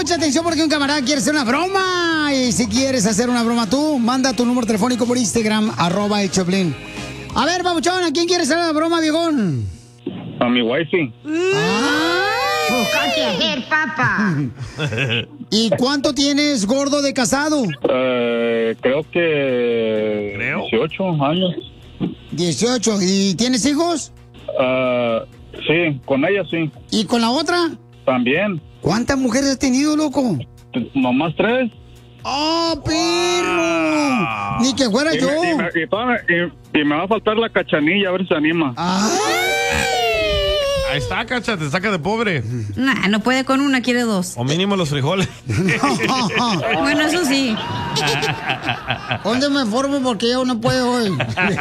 mucha atención porque un camarada quiere hacer una broma. Y si quieres hacer una broma tú, manda tu número telefónico por Instagram, @el Choplin. A ver, papuchón, ¿a quién quieres hacer la broma, viejón? A mi wifi. Buscate hacer, papá. ¿Y cuánto tienes, gordo, de casado? Creo que... 18 años. 18. ¿Y tienes hijos? Sí, con ella sí. ¿Y con la otra? También. ¿Cuántas mujeres has tenido, loco? Nomás 3. ¡Oh, perro! Ni que fuera yo. Y me va a faltar la Cachanilla, a ver si se anima. Ahí está, Cacha, te saca de pobre. Nah, no puede con una, quiere 2. O mínimo los frijoles. Bueno, eso sí. ¿Dónde me formo? Porque yo no puedo hoy.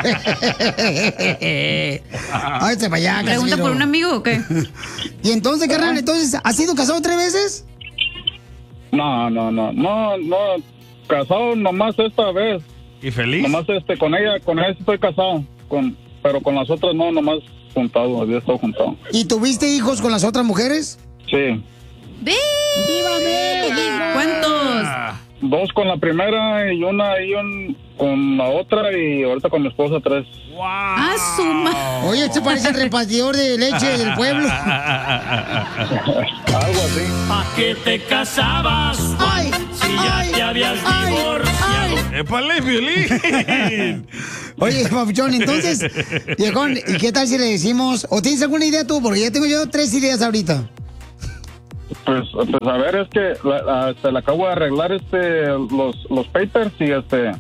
Ay, para allá, ¿Pregunta por un amigo o qué? Y entonces, carnal, ¿has sido casado 3 veces? No. Casado nomás esta vez. ¿Y feliz? Nomás con ella sí estoy casado. Pero con las otras no, nomás juntado, había estado juntado. ¿Y tuviste hijos con las otras mujeres? Sí. ¿Cuántos? 2 con la primera y una con la otra y ahorita con mi esposa 3. ¡Ah, su madre! Oye, este parece el repartidor de leche del pueblo. Algo así. ¿Pa' qué te casabas? ¡Ay! Si ya te habías divorciado. ¡Épale, Violín! Oye, papuchón, entonces, viejón, ¿y qué tal si le decimos? ¿O tienes alguna idea tú? Porque ya tengo yo 3 ideas ahorita. Pues a ver, es que le acabo de arreglar los papers y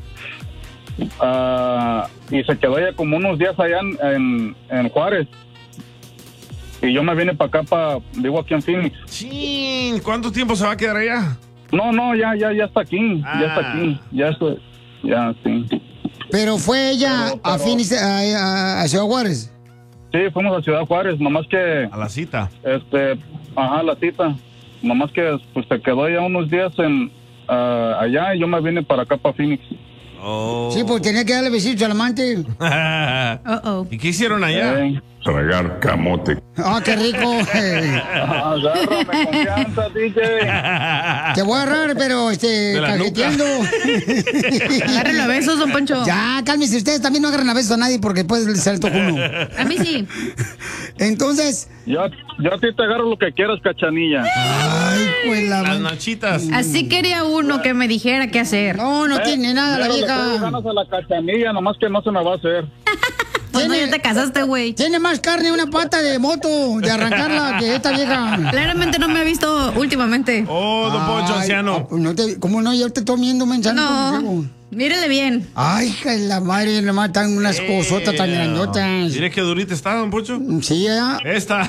y se quedó ya como unos días allá en Juárez. Y yo me vine para acá, vivo aquí en Phoenix. Chin, ¿cuánto tiempo se va a quedar allá? No, ya está aquí, ya sí. Pero fue ella a Phoenix, a Ciudad Juárez. Sí, fuimos a Ciudad Juárez, nomás que... A la cita. La cita. Nomás que pues se quedó ya unos días allá y yo me vine para acá, para Phoenix. Oh. Sí, pues tenía que darle besitos al amante. ¿Y qué hicieron allá? Tragar camote. ¡Ah, qué rico! Agárrame confianza, DJ. Te voy a agarrar, pero cajeteando. Agárrenlo a besos, don Poncho. Ya, cálmese ustedes, también no agarren a besos a nadie porque después se le toca uno. A mí sí. Entonces... Yo a ti te agarro lo que quieras, Cachanilla. Ay, pues las nachitas. Así quería uno que me dijera qué hacer. No tiene nada la Le vieja. traigo ganas a la Cachanilla, nomás que no se me va a hacer. Pues no, ya te casaste, güey. Tiene más carne una pata de moto de arrancarla que esta vieja. Claramente no me ha visto últimamente. Oh, don Poncho, anciano. ¿Cómo no? Yo te estoy viendo, mensaje. No, mírele bien. Ay, hija de la madre, nomás están unas cosotas tan grandotas. Mire qué durita está, don Poncho. Sí, ya. Esta.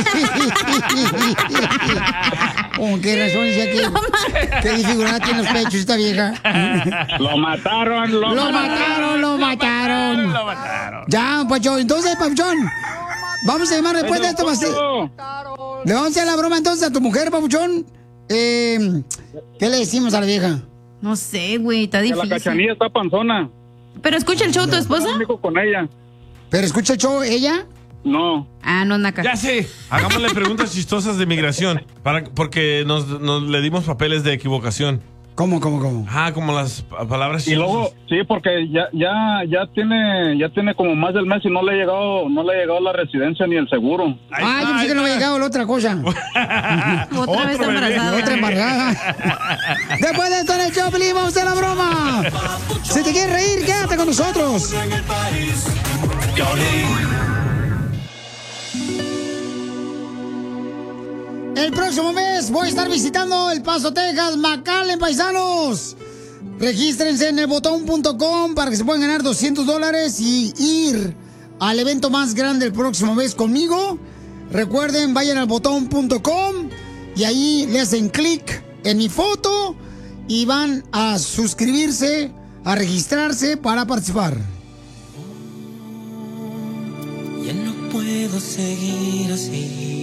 ¿Con qué razón dice que qué disfigurada tiene los pechos esta vieja? Lo mataron. Ya, Pacho, entonces, Papuchón, vamos a llamar después de esto. Le vamos a hacer la broma entonces a tu mujer, Papuchón. ¿Qué le decimos a la vieja? No sé, güey, está difícil. La Cachanilla está panzona. ¿Pero escucha el show tu esposa? Con ella. ¿Pero escucha el show ella? No. Ah, no, Naca. Ya sé. Hagámosle preguntas chistosas de migración. Porque nos le dimos papeles de equivocación. ¿Cómo? Ah, como las palabras chistosas. Y luego, sí, porque ya tiene como más del mes y no le ha llegado la residencia ni el seguro. Yo pensé que no había llegado la otra cosa. Otra vez embarazada. Otra embarazada. Después de esto en el Choplin, vamos a hacer la broma. Si te quieres reír, quédate con nosotros. El próximo mes voy a estar visitando El Paso, Texas, McAllen, paisanos. Regístrense en elbotón.com para que se puedan ganar $200 y ir al evento más grande el próximo mes conmigo. Recuerden, vayan al botón.com y ahí le hacen clic en mi foto y van a suscribirse, a registrarse para participar. Ya no puedo seguir así.